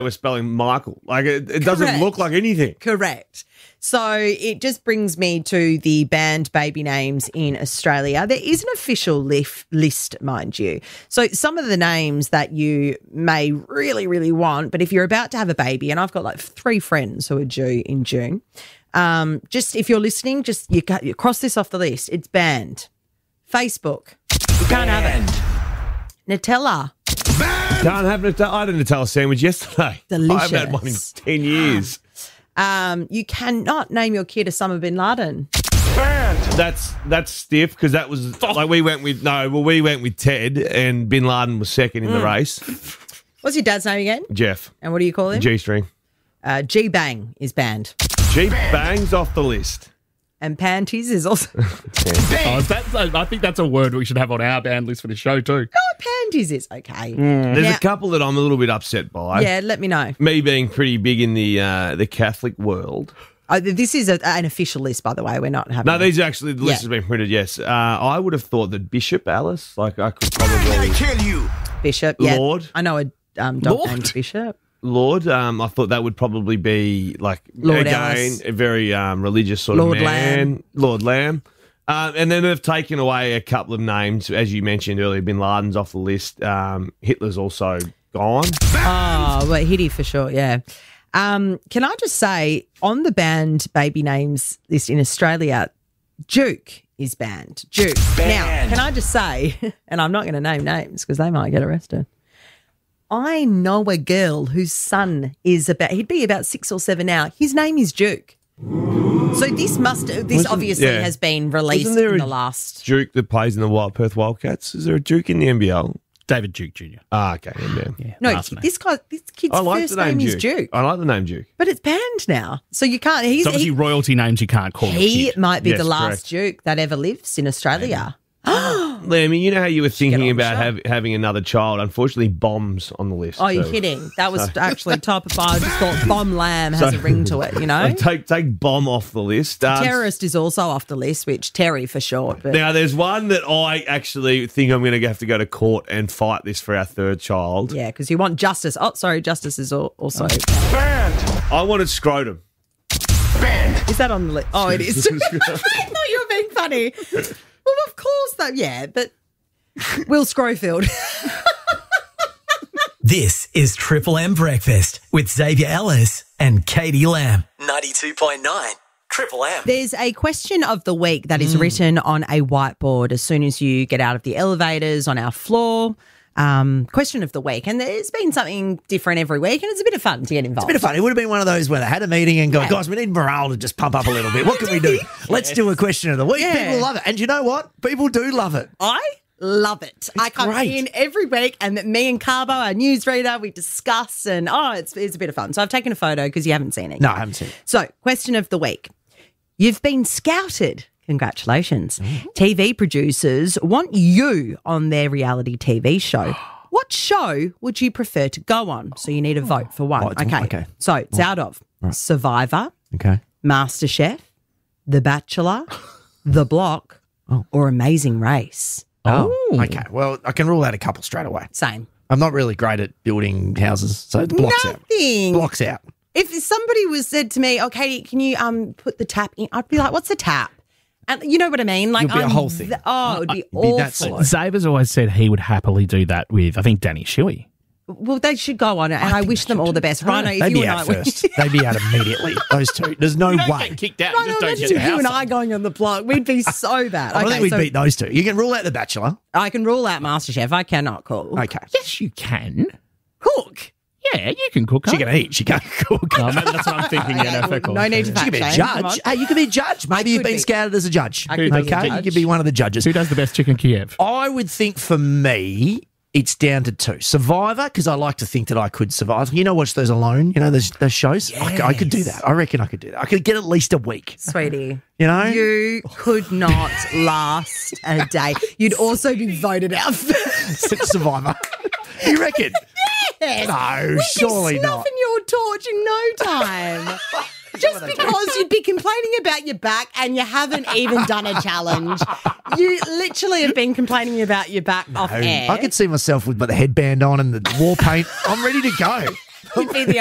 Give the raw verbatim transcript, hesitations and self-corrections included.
we're spelling Michael. Like, it, it doesn't Correct. look like anything. Correct. So it just brings me to the banned baby names in Australia. There is an official lif- list, mind you. So some of the names that you may really, really want, but if you're about to have a baby, and I've got like three friends who are due in June, um, just if you're listening, just you, ca- you cross this off the list. It's banned. Facebook. You can't have it. Nutella. Can't have Nutella. I had a Nutella sandwich yesterday. Delicious. I haven't had one in ten years. Um, you cannot name your kid Osama bin Laden. That's that's stiff because that was like we went with no. Well, we went with Ted, and Bin Laden was second in the race. What's your dad's name again? Jeff. And what do you call him? G string. Uh, G-Bang is banned. G bangs off the list. And panties is also... Oh, is that, I think that's a word we should have on our band list for the show too. Oh, panties is okay. There's Now- a couple that I'm a little bit upset by. Yeah, let me know. Me being pretty big in the uh, the Catholic world. Oh, this is a, an official list, by the way. We're not having... No, these are actually, the list Yeah. has been printed, yes. Uh, I would have thought that Bishop Alice, like I could probably... kill you. Bishop, yeah. Lord. I know a um, dog Lord. named Bishop. Lord, um, I thought that would probably be like Lord again Alice. a very um, religious sort Lord of man, Lamb. Lord Lamb, uh, and then they've taken away a couple of names, as you mentioned earlier. Bin Laden's off the list. Um, Hitler's also gone. Oh, well, Hitty for sure, yeah. Um, can I just say, on the banned baby names list in Australia, Duke is banned. Duke. Now, can I just say, and I'm not going to name names because they might get arrested. I know a girl whose son is about, he'd be about six or seven now. His name is Duke. So this must, this Wasn't- obviously yeah. has been released Wasn't there in a the last. Duke that plays in the Wild Perth Wildcats. Is there a Duke in the N B L? David Duke Junior Ah, okay, N B L. Yeah, No, last name. this guy, this kid's I like first the name, name Duke. is Duke, I like the name Duke. but it's banned now. So you can't, he's, It's obviously he, royalty names you can't call he your kid. might be Yes, the last correct. Duke that ever lives in Australia. Lemmy, you know how you were get thinking on the about show. have, having another child. Unfortunately, Bomb's on the list. Oh, you're too. kidding. That was actually type of I just thought Bomb Lamb has So- a ring to it, you know? So take take Bomb off the list. Um, Terrorist is also off the list, which Terry for short. But Now, there's one that I actually think I'm going to have to go to court and fight this for our third child. yeah, because you want justice. Oh, sorry, justice is al- also. I wanted scrotum. Is that on the list? Oh, it is. I thought you were being funny. Well, of course, that. Yeah, but Will Scrofield. This is Triple M Breakfast with Xavier Ellis and Katie Lamb. ninety-two point nine Triple M. There's a question of the week that is written on a whiteboard as soon as you get out of the elevators on our floor. Um, question of the week. And there's been something different every week, and it's a bit of fun to get involved. Bit of fun. It would have been one of those where they had a meeting and go, Yeah. guys, we need morale to just pump up a little bit. What can we do? Let's do a question of the week. Yeah. People love it. And you know what? People do love it. I love it. I come great. in every week, and me and Carbo, our newsreader, we discuss, and oh, it's it's a bit of fun. So I've taken a photo because you haven't seen it. No, yet. I haven't seen it. So, question of the week: you've been scouted. Congratulations. T V producers want you on their reality T V show. What show would you prefer to go on? So you need a vote for one. Oh, it's- okay. okay. So it's out of Survivor, Okay. MasterChef, The Bachelor, The Block, or Amazing Race. Oh, okay. Well, I can rule out a couple straight away. Same. I'm not really great at building houses, so the blocks out. Nothing. Blocks out. If somebody was said to me, "Okay, can you um put the tap in?" I'd be like, "What's a tap?" And you know what I mean? Like, It'd be a I'm whole thing. th- oh, it'd be It'd be that awful. slow. Zabers always said he would happily do that with, I think, Danny Shuey. Well, they should go on it, and I, wish them all the best. Rhino, if They'd you be and out I, first. They'd be out immediately. Those two. There's no way. kicked out. Rhino, imagine if you and I going on the block, we'd be so bad. I don't Okay, think we'd so beat those two. You can rule out The Bachelor. I can rule out MasterChef. I cannot call. Okay. Yes, you can. Cook. Yeah, you can cook. She can't can eat. She can't cook. you? No, maybe that's what I'm thinking. Okay, Yeah, no, fair well, call. no need to She fact could be a shame. Come on. judge. Hey, you could be a judge. Maybe you've could been be. scouted as a judge. I could be a okay, you judge. could be one of the judges. Who does the best chicken Kiev? I would think for me, it's down to two. Survivor, because I like to think that I could survive. You know, watch those Alone, you know, those, those shows? I, c- I could do that. I reckon I could do that. I could get at least a week. Sweetie, You know? you could not last a day. You'd also be voted out first. Survivor. You reckon? Yes. No, We'd surely be not. snuffing your torch in no time. Just because you'd be complaining about your back and you haven't even done a challenge. You literally have been complaining about your back off air. I could see myself with the headband on and the war paint. I'm ready to go. You'd be the